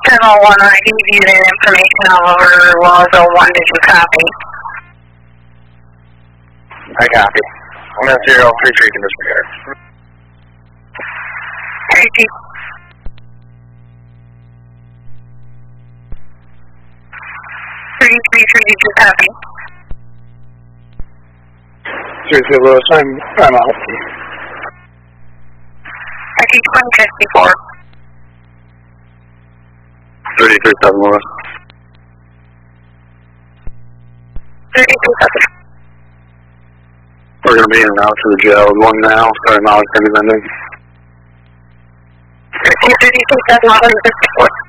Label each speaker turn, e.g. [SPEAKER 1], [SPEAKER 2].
[SPEAKER 1] 701, I gave you that information over Roswell 1, did you copy?
[SPEAKER 2] I copy. I'm going to 033 can disregard.
[SPEAKER 1] 333, did you copy?
[SPEAKER 2] 30 Lewis, I'm out.
[SPEAKER 1] RT 2054.
[SPEAKER 2] 33-7 Lewis.
[SPEAKER 1] 33-7.
[SPEAKER 2] We're going to be in and out to the jail. One now, starting out, ending.
[SPEAKER 1] 32-7, 154.